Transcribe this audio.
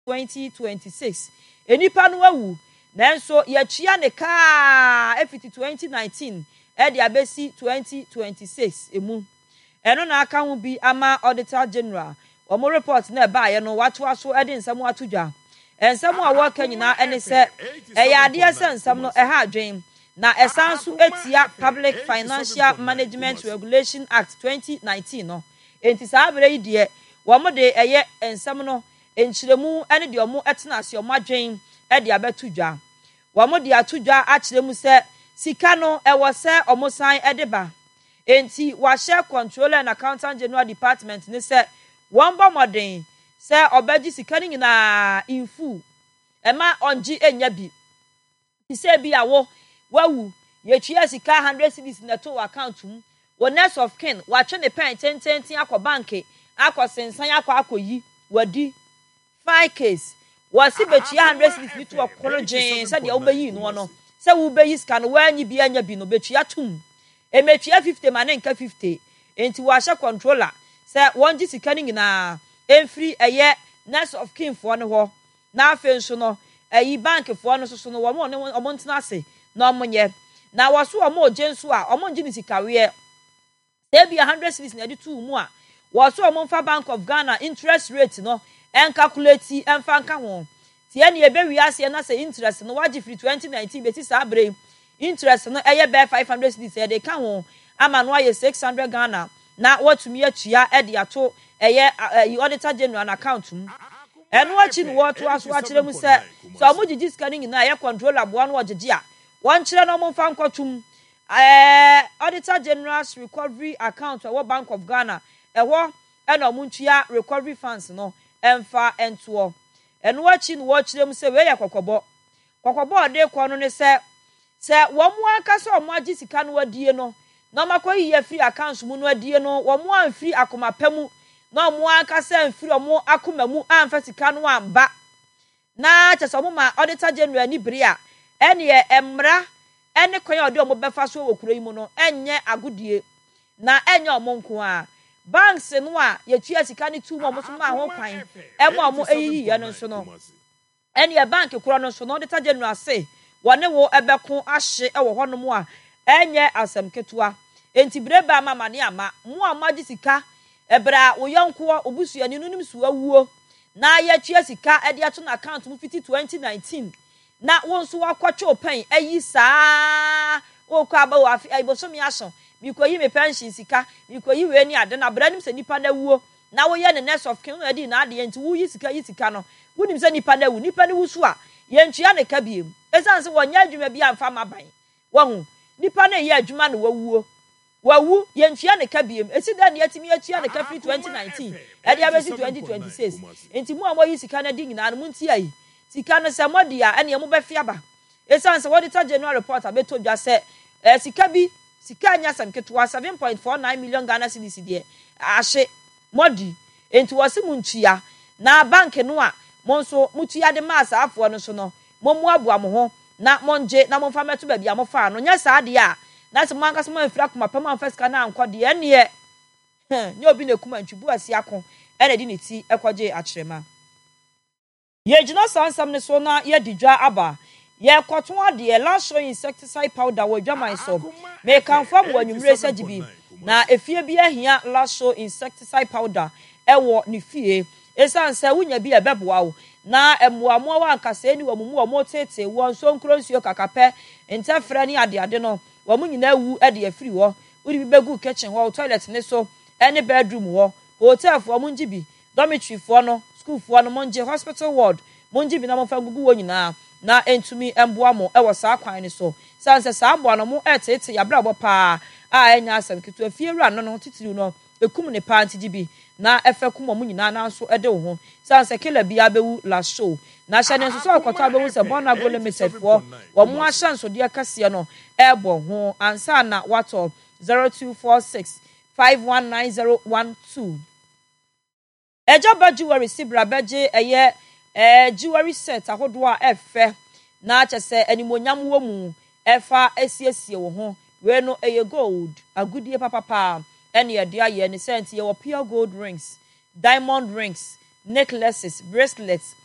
2026 enipa no awu nanso yɛtua ne ka efiti 2019 de abesi 2026 emu eno na aka ho bi ama auditor general omo report na ba ye no wato aso de nsɛm ato dwa nsɛm a wɔka nyina ene sɛ ɛyɛ adeɛ sɛ nsɛm no ɛha adwen na ɛsanso etia Public Financial Management Regulation Act 2019 no enti saa bere yi de wɔn de ɛyɛ nsɛm no enkyiremu ene de ɔmo ɛtena ase ɔmo adwen de abeto dwa wɔn de ato dwa akyerɛ mu sɛ sika no ɛwɔ sɛ ɔmo san de ba enti wahyɛ Controller and Accountant General Department ne sɛ wɔn bɔ mmɔden sɛ ɔbɛgye sika no nyinaa infu ɛma ɔngye enya bi sɛ bi awo wawu yɛtua sika 100 cedis na to account mu wɔ next of kin watwe ne pen tententen akɔ bank akɔ sensan akɔ wadi 5 case wasi betua 100 cedis ni to ɔkorogen sɛ deɛ wobeyi no no sɛ wobeyi sika no wanyi bi anya bi no betua tum emetua 50 ma ne nka 50 enti wahyɛ controller sɛ wɔngye sika no nyinaa emfiri ɛyɛ next of kin fo no hɔ na afei nso no ɛyi bank fo no so no wɔn ntena ase na ɔmonyɛ na wɔso ɔmo ogye nso a ɔmo ngye ne sikaweɛ sɛ bi 100 cedis na de tu mu a wɔso ɔmo mfa Bank of Ghana interest rate no calculate ɛmfa nka ho tie ne ebewi ase na sɛ interest no wagye firi 2019 beti saa bere interest no ɛyɛ bɛ 500 cedis ɛde ka ho ama no ayɛ 600 Ghana na watumi atua ɛde ato ɛyɛ auditor general account mu ɛno akyi no wɔto aso akyerɛ mu sɛ ɔmo gyegye sika no nyinaa ɛyɛ controller boa no wɔgyegye a wɔn kyerɛ no ɔmo mfa nkɔtum auditor general's recovery account ɛwɔ Bank of Ghana ɛwɔ ɛna ɔmo ntua recovery funds no ɛmfa ɛntoɔ ɛno akyi no wɔkyerɛ mu sɛ wei yɛ kɔkɔbɔ ɔde kɔ no ne sɛ wɔn mo aka sɛ ɔmo agye sika no wadie no na ɔmo akɔ yiye free account mu no adie no wɔn mo amfiri akoma pa mu na ɔmo aka sɛ amfiri ɔmo akoma mu amfa sika no amba na kyɛ sɛ ɔmo ma auditor general ni bere a ɛne mmara ɛne kwan a ɔde ɔmo bɛfa so wɔ kuro yi mu no ɛnyɛ agodie na ɛnyɛ ɔmo nko a banks no a yɛtua sika ne tu mu ɔmo so ma ho kwan ɛmo ɔmo eyiyi yɛ no nso no ɛne bank koro no nso no auditor general say wɔne wo ɛbɛko ahye ɛwɔ hɔ no mu a ɛnyɛ asɛm ketewa enti bere ba ama mane ama mo a magye sika ɛbra wo yɔnko obusuani no nim so awuo na yɛtua sika ɛde ato na account mu fiti 2019 na won so wakɔtwe pen ayi saa wo kɔ aba wo afi iboso mi aso mi koyi me pension sika mi koyi we ni ade na bra nim sɛ nipa na wuo na wo yɛ ne next of kin adi na ade enti wo yi sika no wonim sɛ nipa na wu nipa ne wusu a yɛntua ne ka biem esan sɛ wɔnya adwuma bi amfa maban wɔhu nipa na yɛ adwuma na wawu yɛntua ne ka biem esi da ne yɛtimi atua ne ka firi 2019 ɛde abesi 2026 enti mu a mo yi sika na di nyina no munti ayi sika no sɛ modi a ene mo bɛfi aba esan sɛ auditor general report abeto dwa sɛ sika nya sam ketewa 7.49 million Ghana cedis de ahye modi enti wɔse muntua na bank no a mo nso mutua de ma asaafo no so no mo aboa mo ho na monje na mo fa meto ba bia mo fa no nya saa de a na sɛ mo anka sɛ mo afira koma pam amfa sika na ankɔ de ene nye obi na kuma ntwibu asi ako ene di ne ti ekɔgye akyerema yɛgyina sansam ne so na yɛdi dwa aba yɛkɔto ade last show insecticide powder wɔ dwaman so mekanfam wɔ nwumre sɛ gibi na efie bi ahia last show insecticide powder ɛwɔ ne fie esan sɛ wunya bi ɛbɛboa wo na ɛmoamoa wa ankasa ni wɔ mumu wɔ mo tete wɔ nso nkronsuo kakapɛ ntɛfrɛ ne ade no wɔ mo nyina wu ɛde afiri hɔ wodi bi begu kitchen hɔ toilet ne so ɛne bedroom hɔ hotel fo mo ngyi bi dormitory fo no school fo no mo ngye hospital ward mo ngyi bi na mo fa gugu wɔ nyina na entumi emboa mo ɛwɔ saa kwan ne so sanse saa mboa no mo ɛtete yabrabɔ paa a ɛnya asɛm ketu afie wura no titiri no ekum ne paa ntigi bi na ɛfɛ kum mo nyina na nso ɛde wo ho sanse killer bi abewu last show na hyɛ ne nso so akɔtɔ abewu sɛ bona go limited fo wɔ mo ahyɛ nso de akase no ɛbɔ ho ansa na wato 0246 519012 Eja jewelry sibra beje eye jewelry set ahodo a efe na kyese animonyam wo mu efa esiesie wo ho we no eye gold agudie papa ene ye de aye ne sent ye wo pure gold rings diamond rings necklaces bracelets